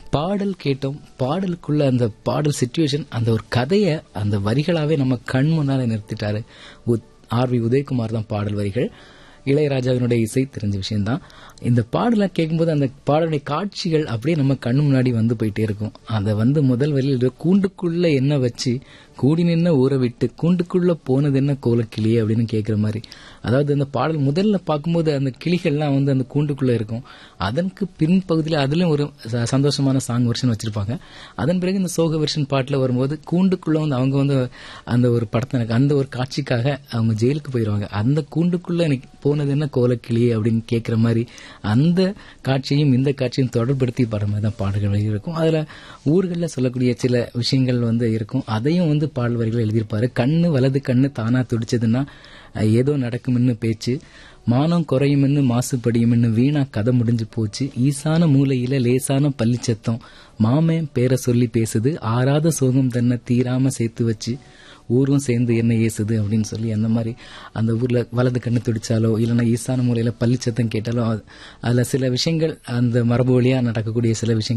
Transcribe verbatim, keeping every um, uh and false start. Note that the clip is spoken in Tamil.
பாடல் கேட்டோம். பாடலுக்குள்ள அந்த பாடல் சிச்சுவேஷன், அந்த ஒரு கதையை அந்த வரிகளாவே நம்ம கண் முன்னால நிறுத்திட்டாரு ஆர் வி உதயகுமார் தான் பாடல் வரிகள். இளையராஜாவினுடைய இசை தெரிஞ்ச விஷயம்தான். இந்த பாடலை கேட்கும்போது அந்த பாடலுடைய காட்சிகள் அப்படியே நம்ம கண்ணு முன்னாடி வந்து போயிட்டே இருக்கும். அதை வந்து முதல் வரியில் கூண்டுக்குள்ள என்ன வச்சு கூடி நின்ன ஊற விட்டு கூண்டுக்குள்ள போனது என்ன கோலக்கிளியே அப்படின்னு கேட்குற மாதிரி. அதாவது அந்த பாடல் முதல்ல பார்க்கும்போது அந்த கிளிகள்லாம் வந்து அந்த கூண்டுக்குள்ள இருக்கும். அதற்கு பின்பகுதியில் அதுலயும் ஒரு சந்தோஷமான சாங் வெர்ஷன் வச்சிருப்பாங்க. அதன் பிறகு இந்த சோக வெர்ஷன் பாட்டில் வரும்போது கூண்டுக்குள்ள வந்து அவங்க வந்து அந்த ஒரு படத்தை அந்த ஒரு காட்சிக்காக அவங்க ஜெயிலுக்கு போயிடுவாங்க. அந்த கூண்டுக்குள்ள எனக்கு போனது என்ன கோலக்கிளியே அப்படின்னு கேட்குற மாதிரி அந்த காட்சியும் இந்த காட்சியும் தொடர்படுத்தி பாடுற மாதிரி தான் பாடல்கள் இருக்கும். அதில் ஊர்களில் சொல்லக்கூடிய சில விஷயங்கள் வந்து இருக்கும். அதையும் வந்து பாடல் வரிகள் எழுதியிருப்பாரு. கண்ணு வலது கண்ணு தானா துடிச்சதுன்னா ஏதோ நடக்கும்னு பேச்சு, மானம் குறையும்னு மாசுபடியும்னு வீணா கதை முடிஞ்சு போச்சு, ஈசான மூலையில லேசான பள்ளிச்சத்தம், மாமன் பேரை சொல்லி பேசுது, ஆறாத சோகம் தன்னை தீராம சேர்த்து வச்சு, ஊரும் சேர்ந்து என்ன ஏசுது அப்படின்னு சொல்லி அந்த மாதிரி அந்த ஊர்ல வலது கண்ணு துடிச்சாலோ இல்லைன்னா ஈசான மூலையில பள்ளிச்சத்தம் கேட்டாலோ அதுல சில விஷயங்கள் அந்த மரபு வழியா நடக்கக்கூடிய சில விஷயங்கள்